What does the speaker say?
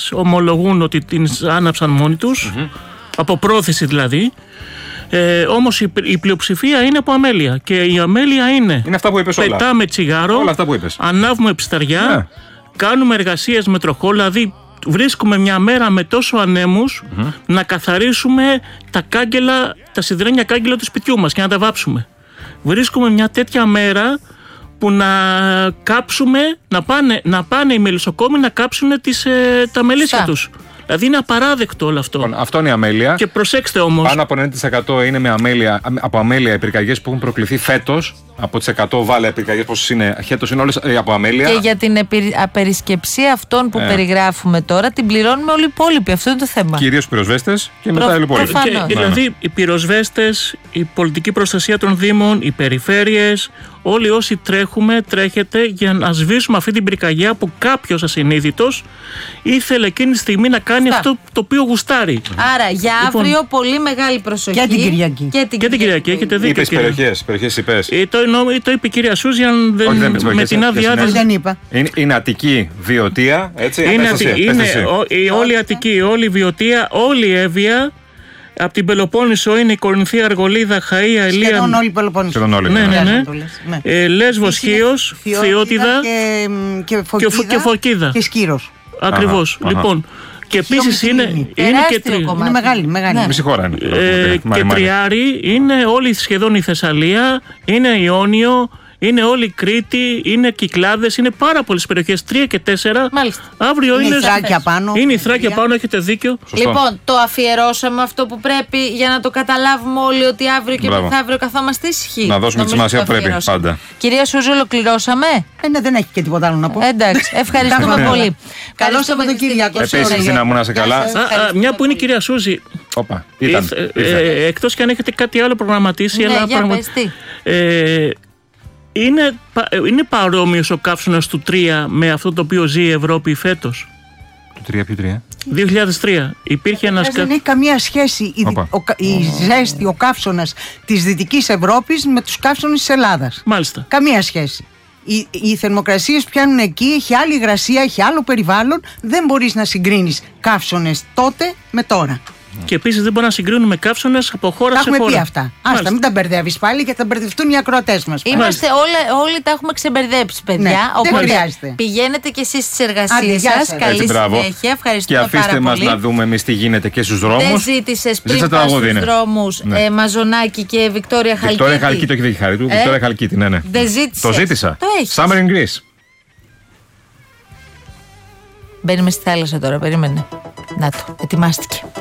ομολογούν ότι την άναψαν μόνοι τους, από πρόθεση δηλαδή. Όμως η πλειοψηφία είναι από αμέλεια. Και η αμέλεια είναι αυτά που είπες όλα. Πετάμε τσιγάρο, όλα αυτά που είπες. Ανάβουμε ψταριά, κάνουμε εργασίες με τροχό, δηλαδή βρίσκουμε μια μέρα με τόσο ανέμους να καθαρίσουμε τα κάγκελα, τα σιδερένια κάγκελα του σπιτιού μας και να τα βάψουμε. Βρίσκουμε μια τέτοια μέρα που να κάψουμε, να πάνε οι μελισσοκόμοι να κάψουν τα μελίσια τους. Δηλαδή είναι απαράδεκτο όλο αυτό. Αυτό είναι η αμέλεια. Και προσέξτε όμως. Πάνω από 90% είναι από αμέλεια οι πυρκαγιές που έχουν προκληθεί φέτος. Από τις 100 βάλε πυρκαγιές πόσες είναι φέτος, είναι όλες από αμέλεια. Και για την απερισκεψία αυτών που περιγράφουμε τώρα την πληρώνουμε όλοι οι υπόλοιποι. Αυτό είναι το θέμα. Κυρίως οι πυροσβέστες και μετά οι υπόλοιποι. Δηλαδή οι πυροσβέστες, η πολιτική προστασία των Δήμων, οι περιφέρειες, όλοι όσοι τρέχετε για να σβήσουμε αυτή την πυρκαγιά που κάποιος ασυνείδητος ήθελε εκείνη τη στιγμή να κάνει αυτό το οποίο γουστάρει. Άρα για αύριο πολύ μεγάλη προσοχή. Και την Κυριακή. Και την Κυριακή, έχετε δίκιο. Είπες περιοχές είπες. Το είπε η κυρία Σούζιαν με την άδειά της. Δεν είπα. Είναι Αττική, Βιωτία, έτσι. Είναι όλη η Αττική, όλη η Βιωτία, όλη η Εύβοια. Από την Πελοπόννησο είναι η Κορινθία, Αργολίδα, Χαΐα, Ελία. Σχεδόν όλη η Πελοπόννησο. Ναι. Λέσβος, Χίος, Φιώτιδα και Φωκίδα. Και Σκύρος. Ακριβώς. Λοιπόν, και επίσης είναι και είναι μεγάλη. Μισή χώρα είναι. Και Τριάρη, είναι όλη σχεδόν η Θεσσαλία, είναι Ιόνιο, είναι όλη η Κρήτη, είναι Κυκλάδες, είναι πάρα πολλές περιοχές, 3 και 4. Μάλιστα. Αύριο είναι η Θράκια πάνω. Είναι η Θράκια πάνω, έχετε δίκιο. Σωστό. Λοιπόν, το αφιερώσαμε αυτό που πρέπει για να το καταλάβουμε όλοι ότι αύριο και μεθαύριο καθόμαστε ήσυχοι. Να δώσουμε τη σημασία που πρέπει πάντα. Κυρία Σούζη, ολοκληρώσαμε. Ναι, δεν έχει και τίποτα άλλο να πω. Εντάξει, ευχαριστούμε πολύ. Καλό Σαββατοκύριακο. Επίσης, να σε καλά. Μια που είναι η κυρία Σούζη. Εκτός και αν έχετε κάτι άλλο προγραμματίσει, αλλά είναι παρόμοιος ο καύσωνας του 3 με αυτό το οποίο ζει η Ευρώπη φέτος. Του 3, ποιο 3? 2003. Υπήρχε ένας. Δεν έχει καμία σχέση η ζέστη, ο καύσωνας της Δυτικής Ευρώπης με τους καύσωνες της Ελλάδας. Μάλιστα. Καμία σχέση. Οι θερμοκρασίες πιάνουν εκεί, έχει άλλη υγρασία, έχει άλλο περιβάλλον. Δεν μπορείς να συγκρίνεις καύσωνες τότε με τώρα. Και επίσης δεν μπορούμε να συγκρίνουμε καύσωνες από χώρα σε χώρα. Τα έχουμε πει αυτά. Άστα, μην τα μπερδεύεις πάλι και θα μπερδευτούν οι ακροατές μας. Όλοι τα έχουμε ξεμπερδέψει, παιδιά. Ναι, δεν χρειάζεται. Πηγαίνετε κι εσείς στις εργασίες σας. Καλή συνέχεια. Ευχαριστούμε πάρα πολύ. Και αφήστε μας να δούμε εμείς τι γίνεται και στους δρόμους. Δεν ζήτησες πριν πας στους δρόμους Μαζονάκη και Βικτόρια Χαλκίτη. Βικτόρια Χαλκίτη, το έχει χάρη του. Βικτόρια Χαλκίτη, ναι. Δεν ζήτησες. Το ζήτησα. Το έχεις. Summer in Greece. Μπαίνουμε στη θάλασσα τώρα, περίμενε. Να το, ετοιμάστηκε.